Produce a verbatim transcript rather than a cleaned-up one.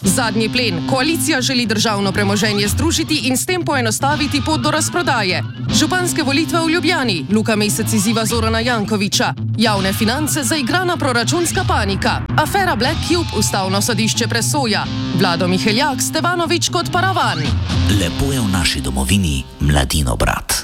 Zadnji plen. Koalicija želi državno premoženje združiti in s tem poenostaviti pot do razprodaje. Županske volitve v Ljubljani. Luka Mesec izziva Zorana Jankovića. Javne finance zaigrana proračunska panika. Afera Black Cube ustavno sodišče presoja. Vlado Miheljak, Stevanović kot paravan. Lepo je v naši domovini, Mladinobrat.